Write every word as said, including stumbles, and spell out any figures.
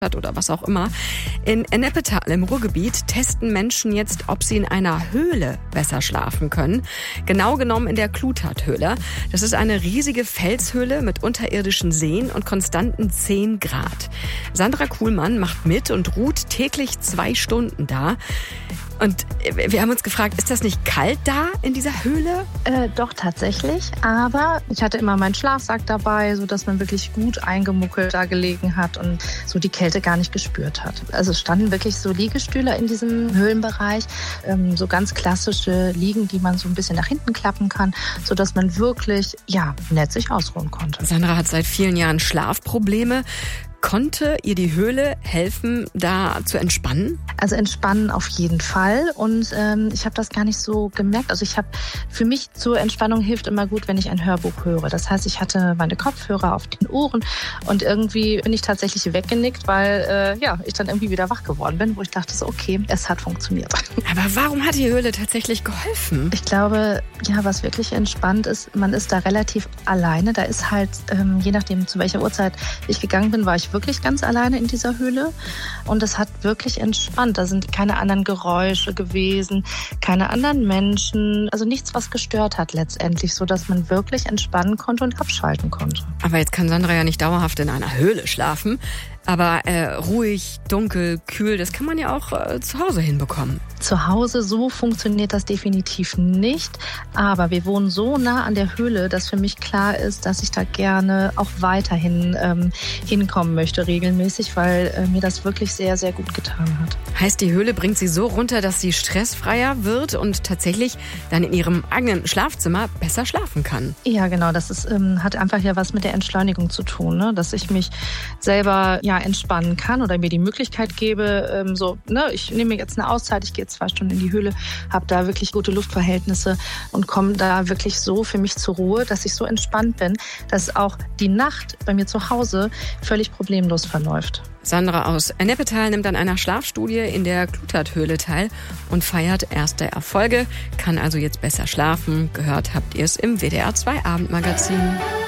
oder was auch immer. In Ennepetal im Ruhrgebiet testen Menschen jetzt, ob sie in einer Höhle besser schlafen können. Genau genommen in der Klutat-Höhle. Das ist eine riesige Felshöhle mit unterirdischen Seen und konstanten zehn Grad. Sandra Kuhlmann macht mit und ruht täglich zwei Stunden da. Und wir haben uns gefragt, ist das nicht kalt da in dieser Höhle? Äh, doch, tatsächlich. Aber ich hatte immer meinen Schlafsack dabei, sodass man wirklich gut eingemuckelt da gelegen hat und so die Kälte gar nicht gespürt hat. Also es standen wirklich so Liegestühle in diesem Höhlenbereich, ähm, so ganz klassische Liegen, die man so ein bisschen nach hinten klappen kann, sodass man wirklich, ja, nett sich ausruhen konnte. Sandra hat seit vielen Jahren Schlafprobleme. Konnte ihr die Höhle helfen, da zu entspannen? Also entspannen auf jeden Fall. Und ähm, ich habe das gar nicht so gemerkt. Also ich habe, für mich zur Entspannung hilft immer gut, wenn ich ein Hörbuch höre. Das heißt, ich hatte meine Kopfhörer auf den Ohren und irgendwie bin ich tatsächlich weggenickt, weil äh, ja, ich dann irgendwie wieder wach geworden bin, wo ich dachte so, okay, es hat funktioniert. Aber warum hat die Höhle tatsächlich geholfen? Ich glaube, ja, was wirklich entspannt ist, man ist da relativ alleine. Da ist halt, ähm, je nachdem, zu welcher Uhrzeit ich gegangen bin, war ich wirklich ganz alleine in dieser Höhle und es hat wirklich entspannt. Da sind keine anderen Geräusche gewesen, keine anderen Menschen, also nichts, was gestört hat letztendlich, so dass man wirklich entspannen konnte und abschalten konnte. Aber jetzt kann Sandra ja nicht dauerhaft in einer Höhle schlafen. Aber äh, ruhig, dunkel, kühl, das kann man ja auch äh, zu Hause hinbekommen. Zu Hause so funktioniert das definitiv nicht. Aber wir wohnen so nah an der Höhle, dass für mich klar ist, dass ich da gerne auch weiterhin ähm, hinkommen möchte regelmäßig, weil äh, mir das wirklich sehr, sehr gut getan hat. Heißt, die Höhle bringt sie so runter, dass sie stressfreier wird und tatsächlich dann in ihrem eigenen Schlafzimmer besser schlafen kann? Ja, genau. Das ist, ähm, hat einfach ja was mit der Entschleunigung zu tun, ne? Dass ich mich selber ja, entspannen kann oder mir die Möglichkeit gebe, ähm, so, ne, ich nehme mir jetzt eine Auszeit, ich gehe zwei Stunden in die Höhle, habe da wirklich gute Luftverhältnisse und komme da wirklich so für mich zur Ruhe, dass ich so entspannt bin, dass auch die Nacht bei mir zu Hause völlig problemlos verläuft. Sandra aus Ennepetal nimmt an einer Schlafstudie in der Klutat-Höhle teil und feiert erste Erfolge, kann also jetzt besser schlafen. Gehört habt ihr es im W D R zwei Abendmagazin.